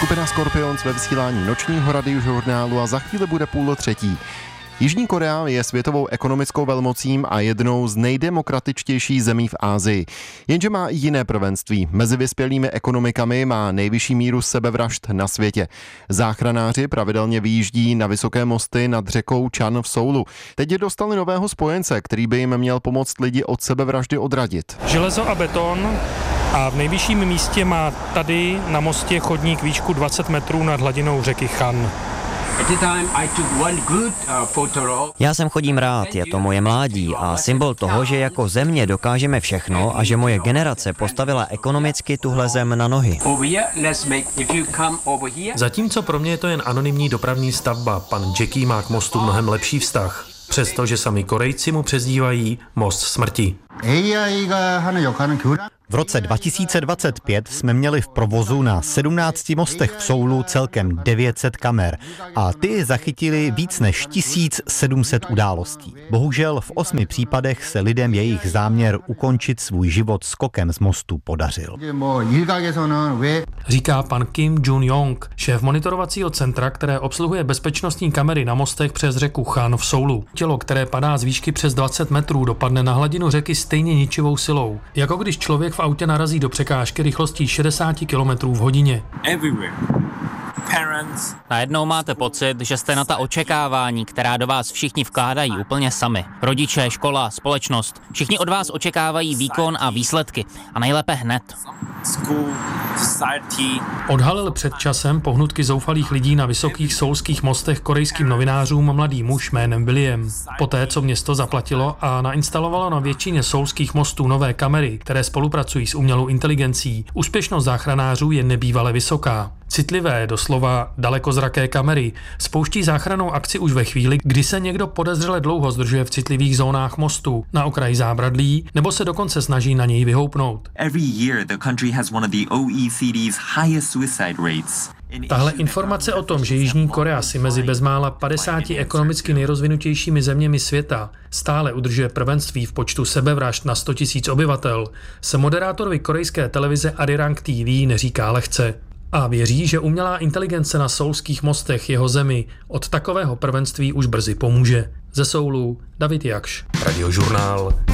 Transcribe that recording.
Skupina Scorpions ve vysílání nočního radiožurnálu a za chvíli bude 2:30. Jižní Korea je světovou ekonomickou velmocí a jednou z nejdemokratičtějších zemí v Asii. Jenže má i jiné prvenství. Mezi vyspělými ekonomikami má nejvyšší míru sebevražd na světě. Záchranáři pravidelně vyjíždí na vysoké mosty nad řekou Chan v Soulu. Teď dostali nového spojence, který by jim měl pomoct lidi od sebevraždy odradit. Železo a beton. A v nejvyšším místě má tady na mostě chodník výšku 20 metrů nad hladinou řeky Chan. Já sem chodím rád, je to moje mládí a symbol toho, že jako země dokážeme všechno a že moje generace postavila ekonomicky tuhle zem na nohy. Zatímco pro mě je to jen anonymní dopravní stavba, pan Jackie má k mostu mnohem lepší vztah. Přestože sami Korejci mu přezdívají most smrti. V roce 2025 jsme měli v provozu na 17 mostech v Soulu celkem 900 kamer a ty zachytili víc než 1700 událostí. Bohužel v 8 případech se lidem jejich záměr ukončit svůj život skokem z mostu podařil. Říká pan Kim Jun-yong, šéf monitorovacího centra, které obsluhuje bezpečnostní kamery na mostech přes řeku Chan v Soulu. Tělo, které padá z výšky přes 20 metrů, dopadne na hladinu řeky stejně ničivou silou, jako když člověk v autě narazí do překážky rychlostí 60 km v hodině. Najednou máte pocit, že jste na ta očekávání, která do vás všichni vkládají, úplně sami. Rodiče, škola, společnost. Všichni od vás očekávají výkon a výsledky. A nejlépe hned. Odhalil před časem pohnutky zoufalých lidí na vysokých soulských mostech korejským novinářům mladý muž jménem William. Poté, co město zaplatilo a nainstalovalo na většině soulských mostů nové kamery, které spolupracují s umělou inteligencí, úspěšnost záchranářů je nebývale vysoká. Citlivé, doslova dalekozraké kamery spouští záchrannou akci už ve chvíli, kdy se někdo podezřele dlouho zdržuje v citlivých zónách mostu, na okraji zábradlí, nebo se dokonce snaží na něj vyhoupnout. Tahle informace o tom, že Jižní Korea si mezi bezmála 50 ekonomicky nejrozvinutějšími zeměmi světa stále udržuje prvenství v počtu sebevražd na 100 000 obyvatel, se moderátorovi korejské televize Arirang TV neříká lehce. A věří, že umělá inteligence na soulských mostech jeho zemi od takového prvenství už brzy pomůže. Ze Soulu David Jakš. Radiožurnál.